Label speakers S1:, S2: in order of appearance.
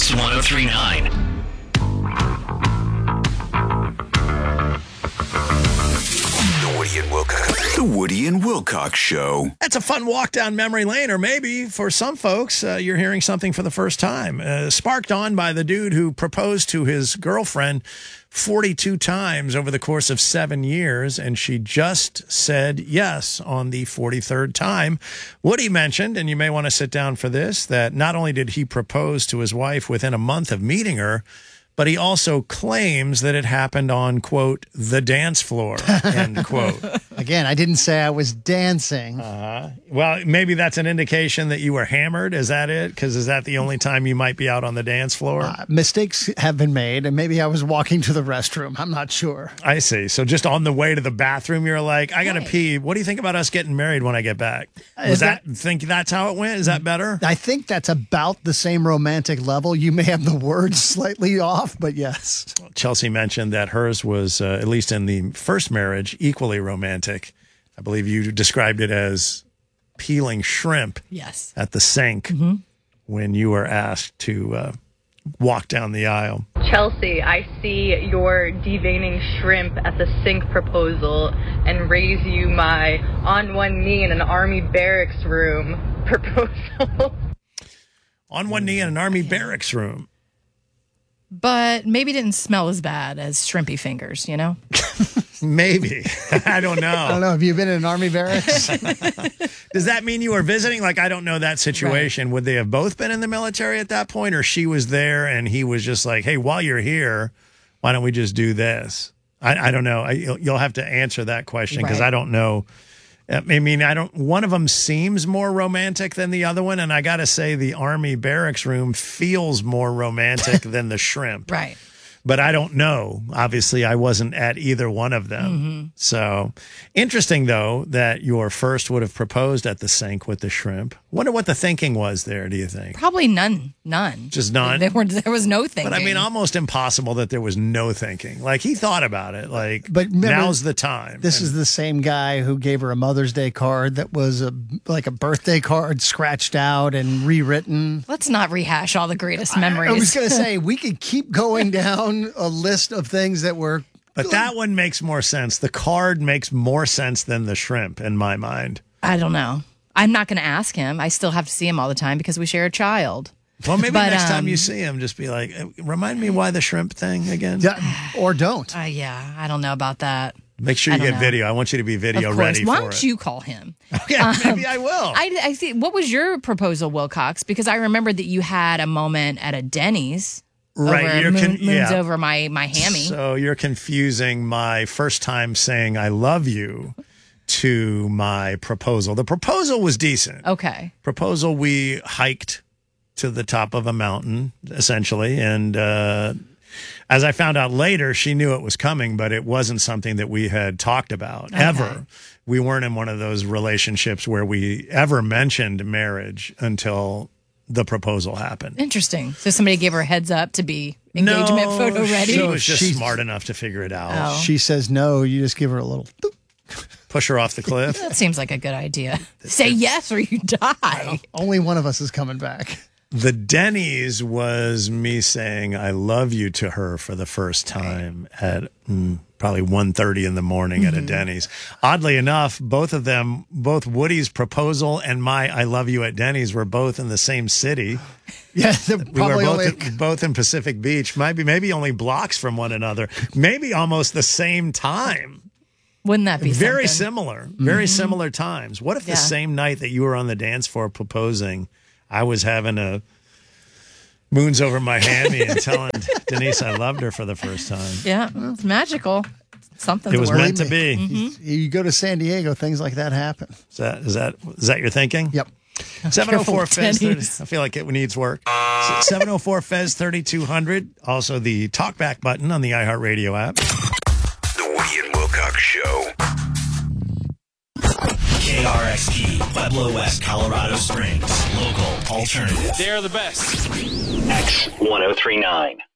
S1: X1039.
S2: The Woody and Wilcox Show.
S3: That's a fun walk down memory lane, or maybe for some folks, you're hearing something for the first time. Sparked on by the dude who proposed to his girlfriend 42 times over the course of 7 years, and she just said yes on the 43rd time. Woody mentioned, and you may want to sit down for this, that not only did he propose to his wife within a month of meeting her, but he also claims that it happened on, quote, the dance floor, end quote.
S4: Again, I didn't say I was dancing.
S3: Well, maybe that's an indication that you were hammered. Is that it? Because is that the only time you might be out on the dance floor?
S4: Mistakes have been made, and maybe I was walking to the restroom. I'm not sure.
S3: I see. So just on the way to the bathroom, you're like, I got to pee. What do you think about us getting married when I get back? Think that's how it went? Is that better?
S4: I think that's about the same romantic level. You may have the words slightly off, but yes.
S3: Chelsea mentioned that hers was, at least in the first marriage, equally romantic. I believe you described it as peeling shrimp at the sink when you were asked to walk down the aisle.
S5: Chelsea, I see your deveining shrimp at the sink proposal and raise you my on one knee in an army barracks room proposal.
S3: On one knee in an army barracks room.
S6: But maybe didn't smell as bad as shrimpy fingers, you know?
S3: Maybe. I don't know.
S4: I don't know. Have you been in an army barracks?
S3: Does that mean you were visiting? Like, I don't know that situation. Right. Would they have both been in the military at that point? Or she was there and he was just like, hey, while you're here, why don't we just do this? I don't know. You'll have to answer that question because I don't know. I mean, one of them seems more romantic than the other one. And I got to say, the army barracks room feels more romantic than the shrimp.
S6: Right.
S3: But I don't know. Obviously, I wasn't at either one of them. So interesting, though, that your first would have proposed at the sink with the shrimp. Wonder what the thinking was there, do you think?
S6: Probably none.
S3: Just none?
S6: There was no thinking.
S3: But I mean, almost impossible that there was no thinking. Like, he thought about it. Like,
S4: but remember,
S3: now's the time.
S4: This is the same guy who gave her a Mother's Day card that was like a birthday card scratched out and rewritten.
S6: Let's not rehash all the greatest memories.
S4: I was going to say, we could keep going down a list of things that were...
S3: But that one makes more sense. The card makes more sense than the shrimp in my mind.
S6: I don't know. I'm not going to ask him. I still have to see him all the time because we share a child.
S3: Well, maybe next time you see him, just be like, remind me why the shrimp thing again?
S4: Yeah, or don't.
S6: Yeah, I don't know about that.
S3: Make sure you get video. I want you to be video ready for it.
S6: Why don't you call him?
S3: Yeah, maybe I will.
S6: I see. What was your proposal, Wilcox? Because I remember that you had a moment at a Denny's.
S3: Right,
S6: moons over my hammy.
S3: So you're confusing my first time saying I love you to my proposal. The proposal was decent.
S6: Okay.
S3: Proposal, we hiked to the top of a mountain, essentially, and as I found out later, she knew it was coming, but it wasn't something that we had talked about ever. We weren't in one of those relationships where we ever mentioned marriage until the proposal happened.
S6: Interesting. So somebody gave her a heads up to be engagement photo ready?
S3: She was just smart enough to figure it out.
S4: Oh. She says no, you just give her a little boop.
S3: Push her off the cliff.
S6: That seems like a good idea. Say yes or you die.
S4: Only one of us is coming back.
S3: The Denny's was me saying I love you to her for the first time at probably 1:30 in the morning at a Denny's. Oddly enough, both both Woody's proposal and my I love you at Denny's were both in the same city.
S4: Yeah,
S3: we were both in Pacific Beach, maybe only blocks from one another, maybe almost the same time.
S6: Wouldn't that be
S3: very
S6: something?
S3: similar? Very similar times. What if the same night that you were on the dance floor proposing, I was having a moons over my hammy and telling Denise I loved her for the first time?
S6: Yeah, it's magical. Something.
S3: It was meant to be.
S4: You go to San Diego, things like that happen.
S3: Is that your thinking?
S4: Yep.
S3: 704 Fez 30. I feel like it needs work. 704 Fez 3200. Also the talkback button on the iHeartRadio app.
S2: The Woody and Wilcox Show.
S1: KRXP, Pueblo West, Colorado Springs. Local alternative.
S7: They're the best.
S1: X1039.